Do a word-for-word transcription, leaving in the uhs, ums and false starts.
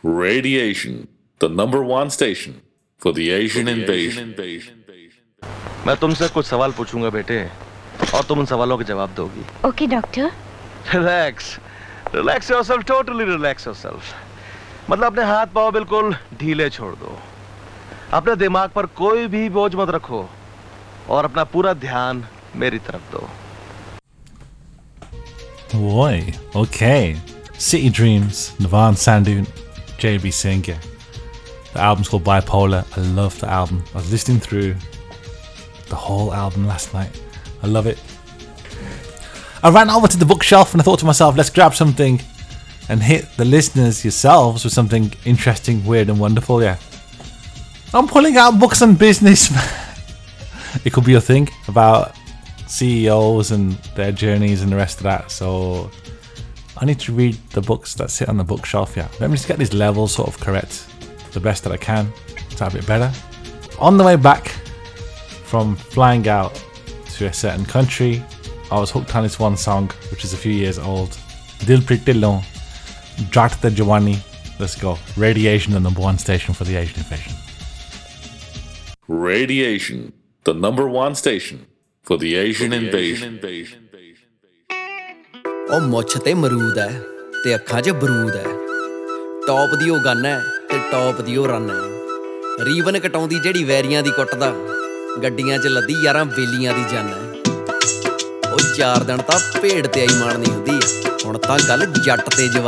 Radiation, the number one station for the Asian invasion. मैं तुमसे कुछ सवाल पूछूंगा बेटे और तुम उन सवालों के जवाब दोगी. Okay doctor. Relax relax yourself, totally relax yourself. मतलब अपने हाथ पांव बिल्कुल ढीले छोड़ दो. अपने दिमाग पर कोई भी बोझ मत रखो और अपना पूरा ध्यान मेरी तरफ दो. Boy, okay. City Dreams, Navan Sandhu, J B Singh. The album's called Bipolar. I love the album. I was listening through the whole album last night. I love it. I ran over to the bookshelf and I thought to myself, let's grab something and hit the listeners yourselves with something interesting, weird and wonderful. Yeah, I'm pulling out books on business. It could be a thing about C E Os and their journeys and the rest of that. So I need to read the books that sit on the bookshelf. Yeah, let me just get these levels sort of correct, the best that I can, to have it better. On the way back from flying out to a certain country, I was hooked on this one song, which is a few years old. Dil Prit Dillon, Jat the Jawani. Let's go. Radiation, the number one station for the Asian invasion. Radiation, the number one station for the Asian invasion. ਉਹ ਮੁੱਛ ਤੇ ਮਰੂਦ ਹੈ ਤੇ ਅੱਖਾਂ 'ਚ ਬਰੂਦ ਹੈ. Top ਦੀ ਉਹ gun ਹੈ ਤੇ ਟੌਪ ਦੀ ਉਹ ਰਨ ਹੈ. ਰੀਵਨ ਕਟਾਉਂਦੀ ਜਿਹੜੀ ਵੈਰੀਆਂ ਦੀ ਕੁੱਟਦਾ, ਗੱਡੀਆਂ 'ਚ ਲੱਦੀ ਯਾਰਾਂ ਬੇਲੀਆਂ ਦੀ ਜਨ ਹੈ. ਉਹ ਚਾਰ ਦਿਨ ਤਾਂ ਭੇਡ ਤੇ ਆਈ ਮਾਰਨੀ ਹੁੰਦੀ, ਹੁਣ ਤਾਂ ਗੱਲ ਜੱਟ ਤੇ